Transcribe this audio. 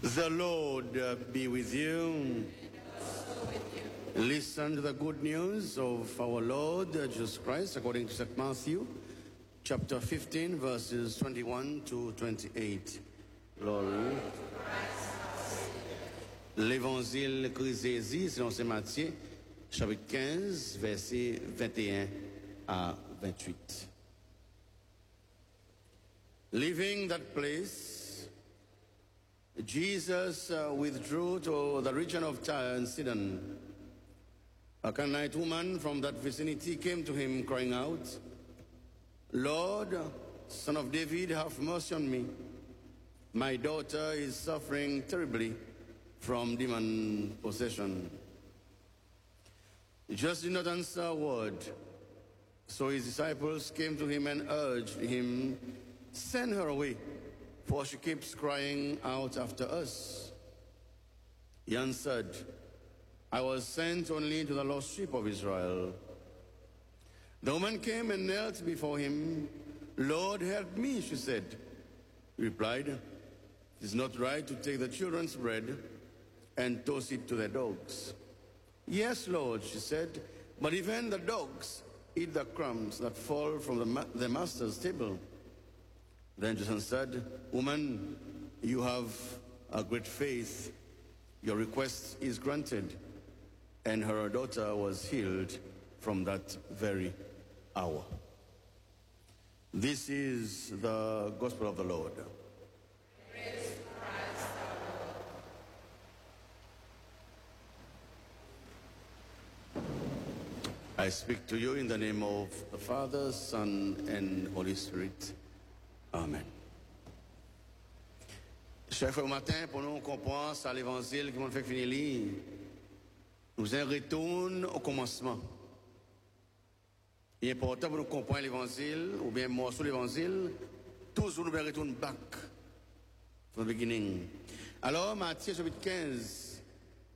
The Lord be with you. Listen to the good news of our Lord Jesus Christ according to St. Matthew, chapter 15, verses 21 to 28. Lord. L'évangile Christ-Jésus, selon Saint Matthieu, chapitre 15, versets 21 à 28. Leaving that place, Jesus withdrew to the region of Tyre and Sidon. A Canaanite woman from that vicinity came to him, crying out, "Lord, Son of David, have mercy on me. My daughter is suffering terribly from demon possession." Jesus did not answer a word. So his disciples came to him and urged him, "Send her away, for she keeps crying out after us." He answered, "I was sent only to the lost sheep of Israel." The woman came and knelt before him. "Lord, help me," she said. He replied, "It is not right to take the children's bread and toss it to the dogs." "Yes, Lord," she said, "but even the dogs eat the crumbs that fall from the master's table." Then Jesus said, "Woman, you have a great faith. Your request is granted." And her daughter was healed from that very hour. This is the gospel of the Lord. Praise Christ our Lord. I speak to you in the name of the Father, Son, and Holy Spirit. Amen. Chers frères, au matin, pour nous comprendre ça l'évangile qui m'a fait finir lire, nous en retourne au commencement. Il est important pour nous comprendre l'évangile, ou bien morceau de l'évangile, toujours nous retourner back from the beginning. Alors, Matthieu chapitre 15.